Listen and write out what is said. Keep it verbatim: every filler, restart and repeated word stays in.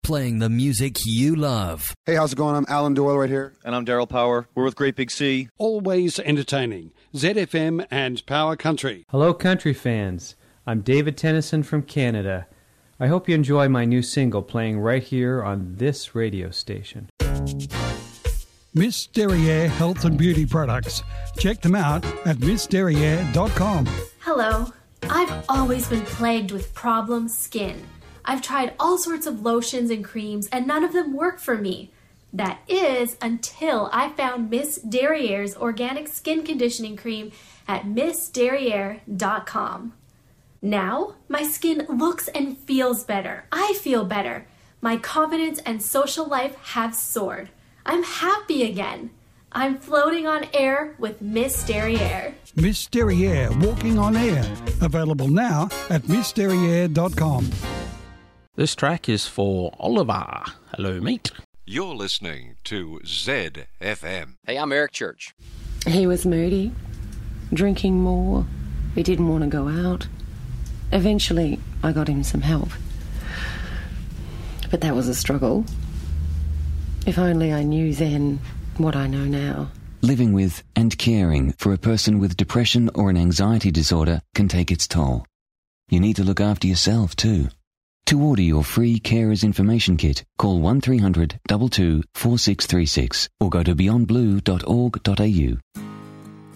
playing the music you love. Hey, how's it going? I'm Alan Doyle right here. And I'm Daryl Power. We're with Great Big Sea. Always entertaining. Z F M and Power Country. Hello, country fans. I'm David Tennyson from Canada. I hope you enjoy my new single playing right here on this radio station. Miss Derriere Health and Beauty Products. Check them out at miss derriere dot com. Hello. I've always been plagued with problem skin. I've tried all sorts of lotions and creams, and none of them work for me. That is until I found Miss Derriere's organic skin conditioning cream at miss derriere dot com. Now, my skin looks and feels better. I feel better. My confidence and social life have soared. I'm happy again. I'm floating on air with Miss Derriere. Miss Derriere Walking on Air. Available now at miss derriere dot com. This track is for Oliver. Hello, mate. You're listening to Z F M. Hey, I'm Eric Church. He was moody, drinking more. He didn't want to go out. Eventually, I got him some help. But that was a struggle. If only I knew then what I know now. Living with and caring for a person with depression or an anxiety disorder can take its toll. You need to look after yourself too. To order your free Carers Information Kit, call one three hundred, two two, four six three six or go to beyond blue dot org dot a u.